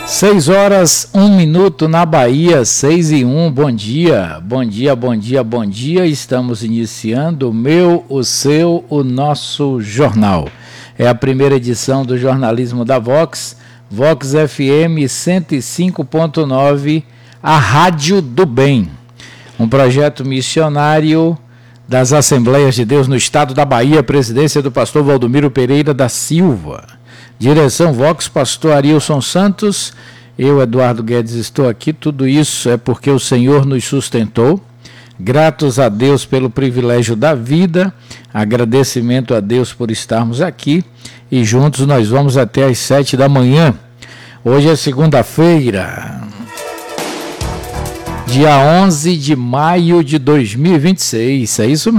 6h01 na Bahia, 6h01, bom dia, bom dia, bom dia, bom dia. Estamos iniciando o meu, o seu, o nosso jornal. É a primeira edição do jornalismo da Vox, Vox FM 105.9, a Rádio do Bem. Um projeto missionário das Assembleias de Deus no estado da Bahia, presidência do pastor Valdomiro Pereira da Silva. Direção Vox, pastor Arilson Santos, eu, Eduardo Guedes, estou aqui. Tudo isso é porque o Senhor nos sustentou. Gratos a Deus pelo privilégio da vida, agradecimento a Deus por estarmos aqui e juntos nós vamos até às 7 da manhã. Hoje é segunda-feira, dia 11 de maio de 2026, é isso mesmo.